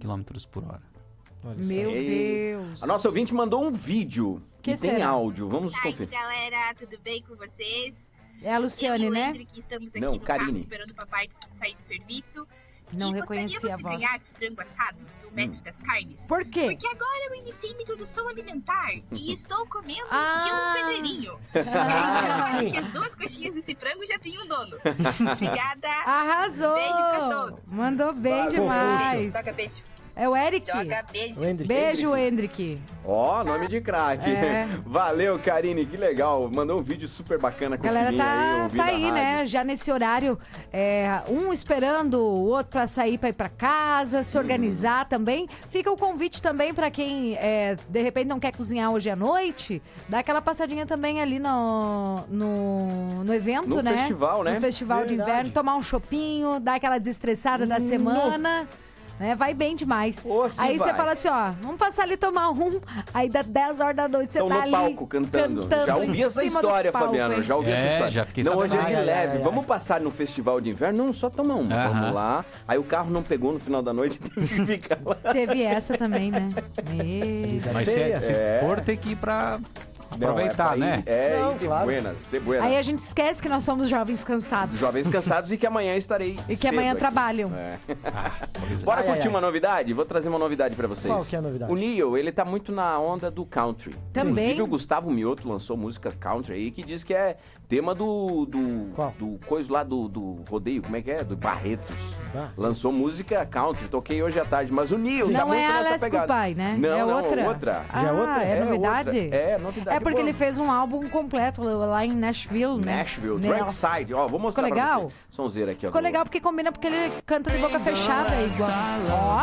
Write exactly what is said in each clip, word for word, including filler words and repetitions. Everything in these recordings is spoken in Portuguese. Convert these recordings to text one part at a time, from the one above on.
quilômetros por hora. Meu Deus. A nossa ouvinte mandou um vídeo que, que tem será? áudio. Vamos Ai, conferir. galera, tudo bem com vocês? É a Luciane, eu e o né? Hendrik estamos aqui Não, no Karine. carro esperando o papai sair do serviço. Não e reconheci a voz. de ganhar frango assado do mestre hum. das carnes. Por quê? Porque agora eu iniciei minha introdução alimentar e estou comendo ah. estilo pedreirinho. Ah. Então, que as duas coxinhas desse frango já têm um dono. Obrigada. Arrasou. Beijo pra todos. Mandou bem Vai, demais. Toca beijo. É o Eric. Joga beijo. Hendrik. Beijo, Hendrik. Ó, oh, nome de craque. É. Valeu, Karine, que legal. Mandou um vídeo super bacana com o galera tá, aí, tá aí, né? Já nesse horário, é, um esperando o outro pra sair, pra ir pra casa, se organizar hum. também. Fica o convite também pra quem, é, de repente, não quer cozinhar hoje à noite, dá aquela passadinha também ali no, no, no evento, no né? No festival, né? No festival Verdade. de inverno, tomar um chopinho, dar aquela desestressada hum. da semana. Né? Vai bem demais. Oh, aí você fala assim, ó, vamos passar ali tomar um, aí dá dez horas da noite você Estão tá no ali palco cantando. cantando já ouvi essa história, palco, Fabiano, hein? já ouvi é, essa história. Já fiquei não, sabendo. hoje é de ai, leve, ai, ai, vamos ai. passar no festival de inverno, não, só tomar um, uh-huh. vamos lá. Aí o carro não pegou no final da noite, teve que ficar lá. Teve essa também, né? E... Mas se, se é. for, tem que ir pra... aproveitar, não, é né? Ir, é, não, de claro. buenas, de buenas. Aí a gente esquece que nós somos jovens cansados. Jovens cansados e que amanhã estarei E que amanhã aqui. trabalham. É. Ah, Bora ai, curtir ai, uma ai. novidade? Vou trazer uma novidade pra vocês. Qual que é a novidade? O Neil, ele tá muito na onda do country. Também. Inclusive o Gustavo Mioto lançou música country aí, que diz que é tema do... do Qual? do coisa lá do, do rodeio, como é que é? Do Barretos. Ah. Lançou música country, toquei hoje à tarde, mas o Neil tá não muito é nessa Alex pegada. Cooper, né? Não, é não, outra. outra. Ah, Já é outra? É novidade? É, é novidade. É porque boa. ele fez um álbum completo lá em Nashville, né? Nashville, Drag Side. Ó, vou mostrar Ficou pra legal? vocês. Sonzeira aqui, ó. Ficou legal porque combina porque ele canta de boca fechada igual. Ó.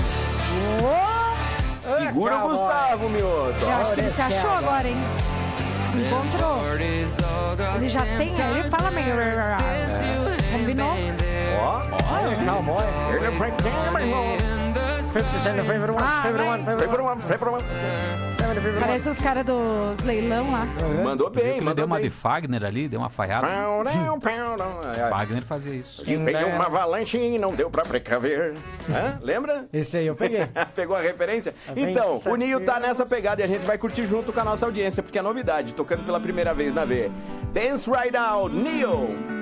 Oh. Segura o Gustavo, Mioto. Eu acho que ele se achou agora, hein? Se encontrou. Ele já tem, ele fala meio... Combinou? Ó. Olha, cowboy. Parece os caras dos leilão lá. Mandou bem, mandou deu uma de Fagner ali, deu uma falhada. Fagner fazia isso. E veio uma avalanche e não deu pra precaver. Hã? Lembra? Esse aí eu peguei. Pegou a referência? Então, o Nil tá nessa pegada e a gente vai curtir junto com a nossa audiência, porque é novidade, tocando pela primeira vez na V. Dance Right Now, Nil!